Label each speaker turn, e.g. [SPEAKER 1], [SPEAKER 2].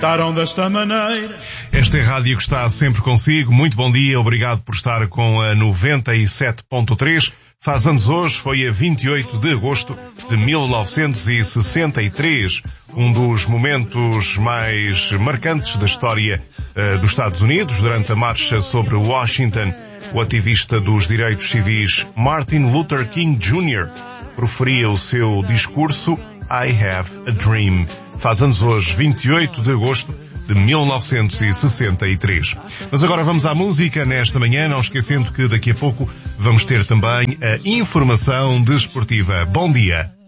[SPEAKER 1] Estaram desta maneira.
[SPEAKER 2] Esta é a rádio que está sempre consigo. Muito bom dia, obrigado por estar com a 97.3. Faz anos hoje, foi a 28 de agosto de 1963. Um dos momentos mais marcantes da história dos Estados Unidos. Durante a marcha sobre Washington, o ativista dos direitos civis Martin Luther King Jr. proferia o seu discurso I Have a Dream. Faz anos hoje, 28 de agosto de 1963. Mas agora vamos à música nesta manhã, não esquecendo que daqui a pouco vamos ter também a informação desportiva. Bom dia!